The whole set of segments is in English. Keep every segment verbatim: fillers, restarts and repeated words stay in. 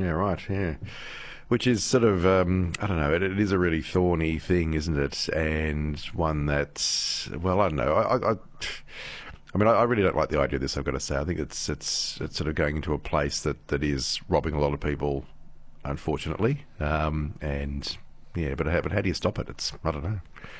Yeah, right, yeah. Which is sort of, um, I don't know, it, it is a really thorny thing, isn't it? And one that's, well, I don't know. I, I, I mean, I, I really don't like the idea of this, I've got to say. I think it's it's it's sort of going into a place that, that is robbing a lot of people, unfortunately. Um, and, yeah, but how, but how do you stop it? It's, I don't know.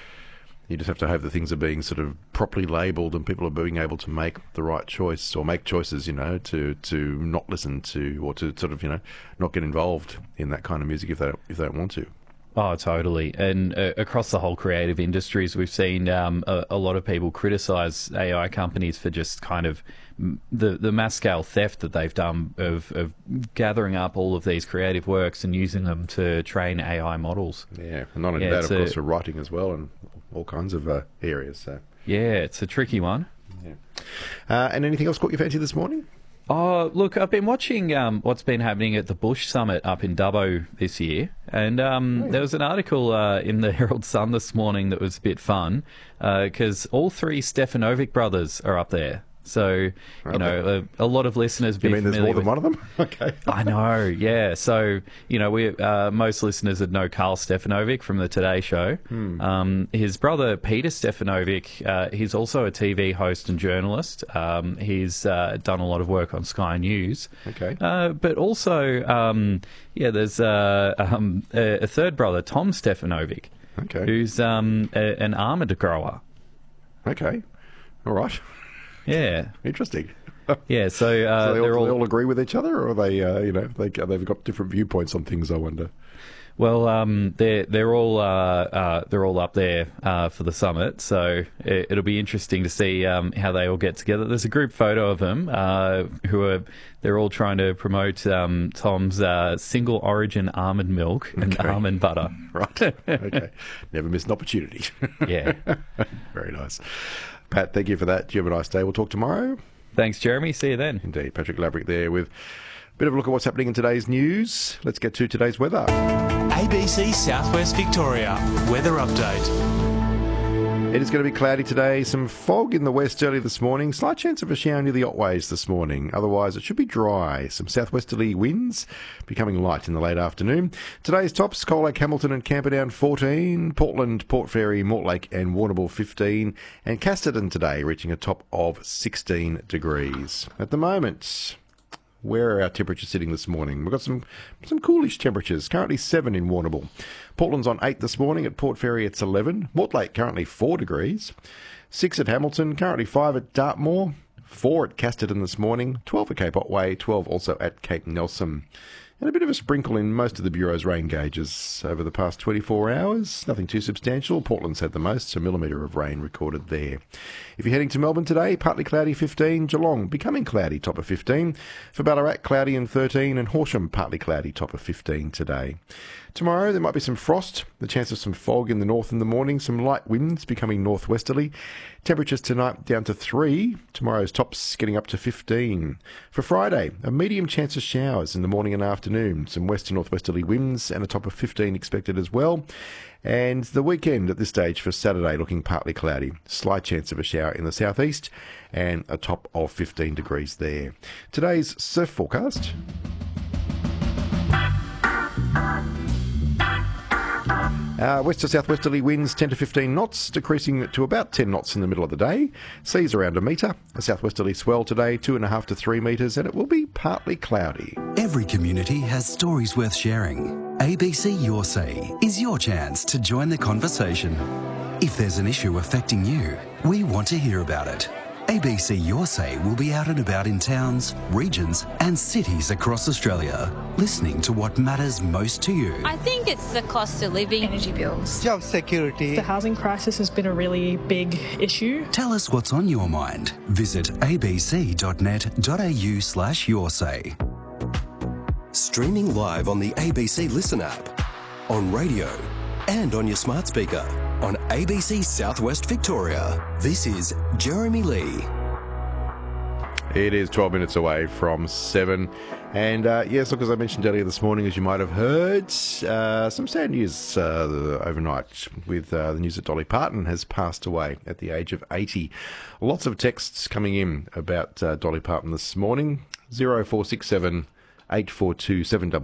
You just have to hope that things are being sort of properly labelled and people are being able to make the right choice or make choices, you know, to, to not listen to or to sort of, you know, not get involved in that kind of music if they don't, if they don't want to. Oh, totally. And uh, across the whole creative industries, we've seen um, a, a lot of people criticise A I companies for just kind of the the mass scale theft that they've done of, of gathering up all of these creative works and using them to train A I models. Yeah, and not only Yeah, that, of a- course, for writing as well and all kinds of uh, areas. So, Yeah, it's a tricky one. yeah. Uh, and anything else caught your fancy this morning? Oh, look, I've been watching um, what's been happening at the Bush Summit up in Dubbo this year, and um, there was an article uh, in the Herald Sun this morning that was a bit fun, because all three Stefanovic brothers are up there. So, you Okay. know, a, a lot of listeners You be mean there's familiar more than with- one of them? Okay. I know, yeah. So, you know, we uh, most listeners would know Carl Stefanovic from the Today Show. Um, his brother, Peter Stefanovic, uh, he's also a T V host and journalist. Um, he's uh, done a lot of work on Sky News. Okay. Uh, but also, um, yeah, there's uh, um, a, a third brother, Tom Stefanovic, Okay. who's um, a, an almond grower. Okay. All right. Yeah. Interesting. Yeah, so, uh, So they, all, they're do all... they all agree with each other, or are they, uh, you know, they, they've got different viewpoints on things, I wonder? Well, um, they're they're all uh, uh, they're all up there uh, for the summit, so it, it'll be interesting to see um, how they all get together. There's a group photo of them uh, who are they're all trying to promote um, Tom's uh, single origin almond milk and Okay. almond butter. Right. Okay. Never miss an opportunity. Yeah. Very nice. Pat, thank you for that. You have a nice day. We'll talk tomorrow. Thanks, Jeremy. See you then. Indeed. Patrick Laverick there with a bit of a look at what's happening in today's news. Let's get to today's weather. A B C Southwest Victoria weather update. It is going to be cloudy today. Some fog in the west early this morning. Slight chance of a shower near the Otways this morning. Otherwise, it should be dry. Some southwesterly winds becoming light in the late afternoon. Today's tops, Coal Lake, Hamilton and Camperdown fourteen. Portland, Port Fairy, Mortlake and Warrnambool fifteen. And Casterton today reaching a top of sixteen degrees. At the moment, where are our temperatures sitting this morning? We've got some some coolish temperatures. Currently seven in Warrnambool. Portland's on eight this morning. At Port Fairy, it's eleven. Mortlake currently four degrees. six at Hamilton. Currently five at Dartmoor. four at Casterton this morning. twelve at Cape Otway. twelve also at Cape Nelson. And a bit of a sprinkle in most of the Bureau's rain gauges over the past twenty-four hours. Nothing too substantial. Portland's had the most, a millimetre of rain recorded there. If you're heading to Melbourne today, partly cloudy fifteen. Geelong becoming cloudy, top of fifteen. For Ballarat, cloudy and thirteen. And Horsham, partly cloudy, top of fifteen today. Tomorrow, there might be some frost, the chance of some fog in the north in the morning, some light winds becoming northwesterly. Temperatures tonight down to three. Tomorrow's tops getting up to fifteen. For Friday, a medium chance of showers in the morning and afternoon. Some west to northwesterly winds and a top of fifteen expected as well. And the weekend at this stage for Saturday looking partly cloudy. Slight chance of a shower in the southeast and a top of fifteen degrees there. Today's surf forecast. Uh, west to southwesterly winds ten to fifteen knots, decreasing to about ten knots in the middle of the day. Seas around a metre. A southwesterly swell today, two and a half to three metres, and it will be partly cloudy. Every community has stories worth sharing. A B C Your Say is your chance to join the conversation. If there's an issue affecting you, we want to hear about it. A B C Your Say will be out and about in towns, regions and cities across Australia, listening to what matters most to you. I think it's the cost of living. Energy bills. Job security. The housing crisis has been a really big issue. Tell us what's on your mind. Visit abc.net.au slash your say. Streaming live on the A B C Listen app, on radio and on your smart speaker on A B C Southwest Victoria. This is Jeremy Lee. It is twelve minutes away from seven. And uh, yes, look, as I mentioned earlier this morning, as you might have heard, uh, some sad news uh, overnight with uh, the news that Dolly Parton has passed away at the age of eighty. Lots of texts coming in about uh, Dolly Parton this morning. zero four six seven eight four two seven